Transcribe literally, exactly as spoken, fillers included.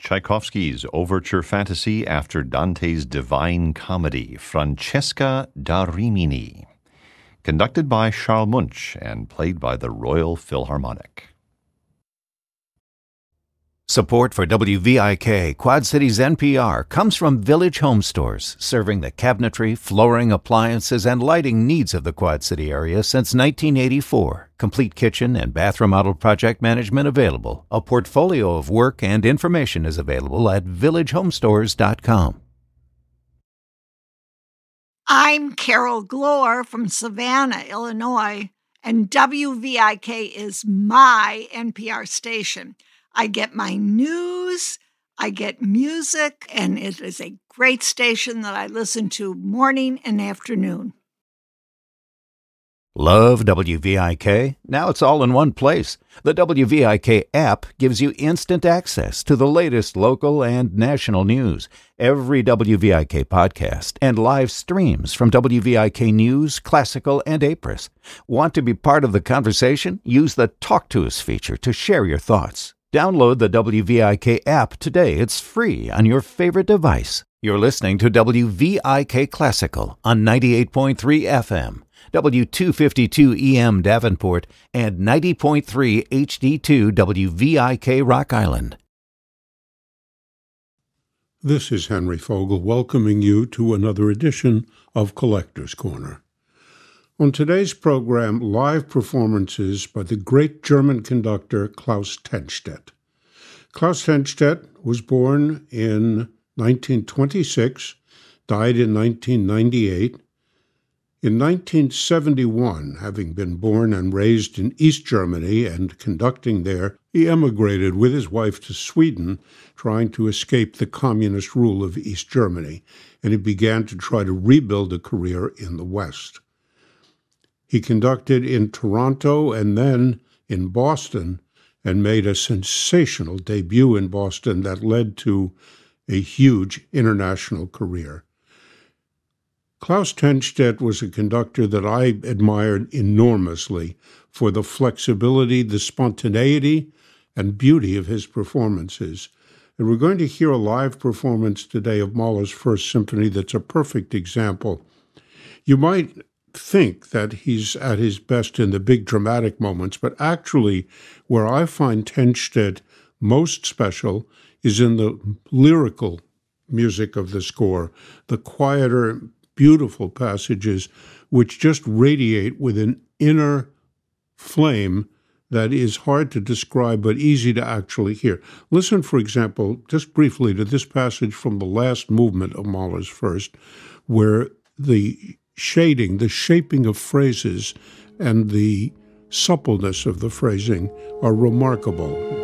Tchaikovsky's overture fantasy after Dante's Divine Comedy, Francesca da Rimini, conducted by Charles Munch and played by the Royal Philharmonic. Support for W V I K Quad Cities N P R comes from Village Home Stores, serving the cabinetry, flooring, appliances, and lighting needs of the Quad City area since nineteen eighty-four. Complete kitchen and bath remodel project management available. A portfolio of work and information is available at village home stores dot com. I'm Carol Glore from Savannah, Illinois, and W V I K is my N P R station. I get my news, I get music, and it is a great station that I listen to morning and afternoon. Love W V I K? Now it's all in one place. The W V I K app gives you instant access to the latest local and national news, every W V I K podcast, and live streams from W V I K News, Classical, and Apris. Want to be part of the conversation? Use the Talk to Us feature to share your thoughts. Download the W V I K app today. It's free on your favorite device. You're listening to W V I K Classical on ninety-eight point three F M, W two fifty-two E M Davenport, and ninety point three H D two W V I K Rock Island. This is Henry Fogel welcoming you to another edition of Collector's Corner. On today's program, live performances by the great German conductor Klaus Tennstedt. Klaus Tennstedt was born in nineteen twenty-six, died in nineteen ninety-eight. In nineteen seventy-one, having been born and raised in East Germany and conducting there, he emigrated with his wife to Sweden, trying to escape the communist rule of East Germany, and he began to try to rebuild a career in the West. He conducted in Toronto and then in Boston and made a sensational debut in Boston that led to a huge international career. Klaus Tennstedt was a conductor that I admired enormously for the flexibility, the spontaneity, and beauty of his performances. And we're going to hear a live performance today of Mahler's First Symphony that's a perfect example. You might think that he's at his best in the big dramatic moments, but actually where I find Tennstedt most special is in the lyrical music of the score, the quieter, beautiful passages which just radiate with an inner flame that is hard to describe but easy to actually hear. Listen, for example, just briefly to this passage from the last movement of Mahler's First, where the shading, the shaping of phrases, and the suppleness of the phrasing are remarkable.